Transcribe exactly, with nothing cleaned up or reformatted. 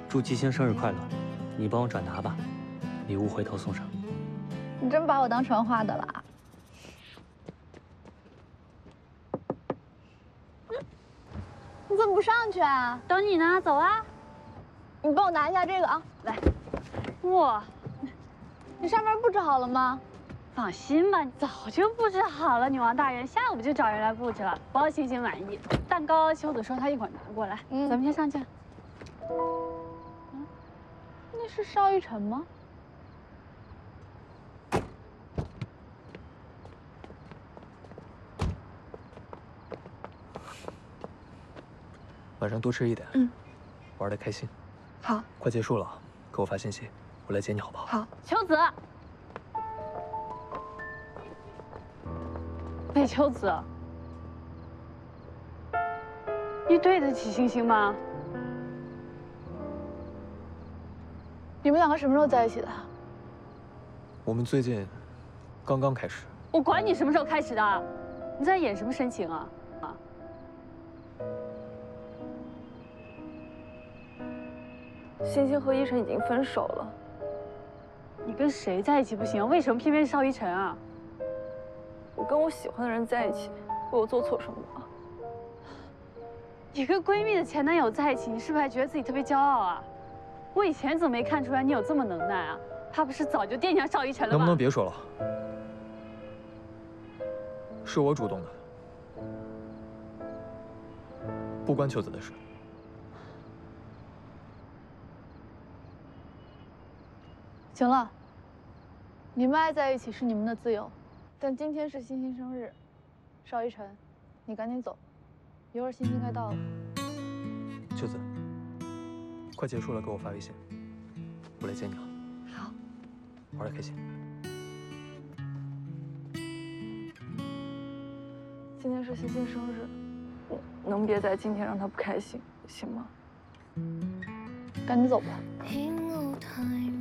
祝吉星生日快乐，你帮我转达吧，礼物回头送上。 你真把我当传话的啦？你怎么不上去啊？ 等你呢，走啊！ 你帮我拿一下这个啊，来。 哇， 你上面布置好了吗？ 放心吧，早就布置好了。女王大人下午就找人来布置了，包星星满意。蛋糕，秋子说她一会儿拿过来。嗯，咱们先上去。嗯， 那是邵逸晨吗？ 晚上多吃一点，嗯，玩得开心。 好， 快结束了，给我发信息，我来接你好不好？ 好。 秋子，魏秋子，你对得起星星吗？ 你们两个什么时候在一起的？ 我们最近刚刚开始。 我管你什么时候开始的，你在演什么深情啊？啊！ 星星和依晨已经分手了。 你跟谁在一起不行？为什么偏偏是邵逸晨啊？ 我跟我喜欢的人在一起，我有做错什么吗？ 你跟闺蜜的前男友在一起，你是不是还觉得自己特别骄傲啊？我以前怎么没看出来你有这么能耐啊？他不是早就惦记上邵逸晨了吗？ 能不能别说了？是我主动的，不关秋子的事。 行了，你们爱在一起是你们的自由，但今天是星星生日，邵逸晨，你赶紧走，一会儿星星该到了。 秋子，快结束了，给我发微信，我来接你啊。 好， 玩得开心。 今天是星星生日，能别在今天让他不开心，行吗？ 赶紧走吧。